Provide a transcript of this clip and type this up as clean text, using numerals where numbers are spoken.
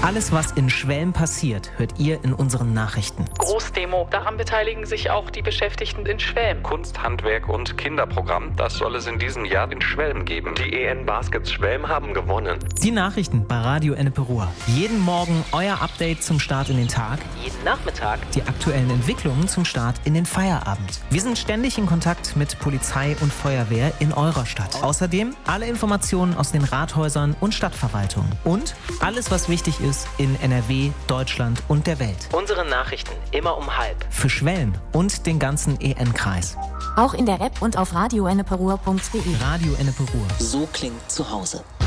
Alles, was in Schwelm passiert, hört ihr in unseren Nachrichten. Großdemo, daran beteiligen sich auch die Beschäftigten in Schwelm. Kunst, Handwerk und Kinderprogramm, das soll es in diesem Jahr in Schwelm geben. Die EN Baskets Schwelm haben gewonnen. Die Nachrichten bei Radio Ennepe-Ruhr. Jeden Morgen euer Update zum Start in den Tag. Jeden Nachmittag Die aktuellen Entwicklungen zum Start in den Feierabend. Wir sind ständig in Kontakt mit Polizei und Feuerwehr in eurer Stadt. Außerdem alle Informationen aus den Rathäusern und Stadtverwaltungen. Und alles, was wichtig ist in NRW, Deutschland und der Welt. unsere Nachrichten immer um 12:30. Für Schwelm und den ganzen EN-Kreis. Auch in der App und auf radioenneperuhr.de. Radio Ennepe-Ruhr. So klingt zu Hause.